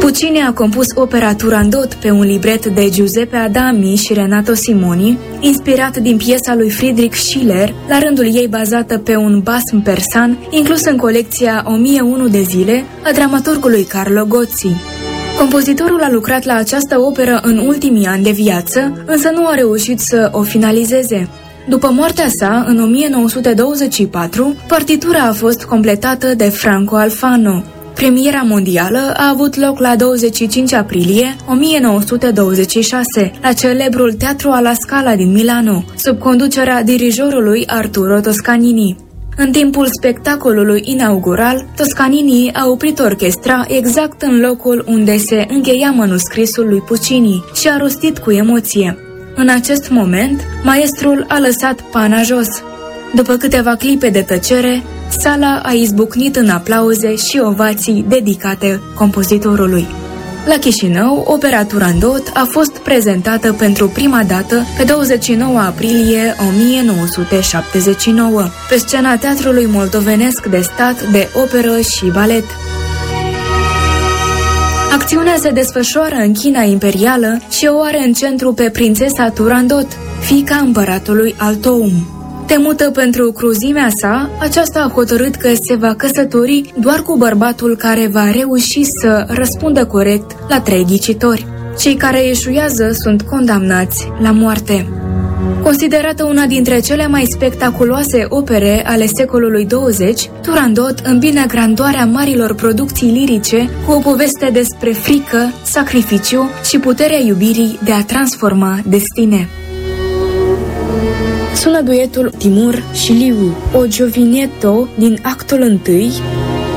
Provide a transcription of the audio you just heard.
Puccini a compus opera Turandot pe un libret de Giuseppe Adami și Renato Simoni, inspirat din piesa lui Friedrich Schiller, la rândul ei bazată pe un basm persan, inclus în colecția 1001 de zile a dramaturgului Carlo Gozzi. Compozitorul a lucrat la această operă în ultimii ani de viață, însă nu a reușit să o finalizeze. După moartea sa, în 1924, partitura a fost completată de Franco Alfano. Premiera mondială a avut loc la 25 aprilie 1926, la celebrul Teatru alla Scala din Milano, sub conducerea dirijorului Arturo Toscanini. În timpul spectacolului inaugural, Toscanini a oprit orchestra exact în locul unde se încheia manuscrisul lui Puccini și a rostit cu emoție: "În acest moment, maestrul a lăsat pana jos." După câteva clipe de tăcere, sala a izbucnit în aplauze și ovații dedicate compozitorului. La Chișinău, opera Turandot a fost prezentată pentru prima dată pe 29 aprilie 1979, pe scena Teatrului Moldovenesc de Stat de Operă și Balet. Acțiunea se desfășoară în China imperială și o are în centru pe prințesa Turandot, fiica împăratului Altoum. Temută pentru cruzimea sa, aceasta a hotărât că se va căsători doar cu bărbatul care va reuși să răspundă corect la 3 ghicitori. Cei care eșuează sunt condamnați la moarte. Considerată una dintre cele mai spectaculoase opere ale secolului 20, Turandot îmbină grandoarea marilor producții lirice cu o poveste despre frică, sacrificiu și puterea iubirii de a transforma destine. Sună duetul Timur și Liu, o giovinetto din actul 1,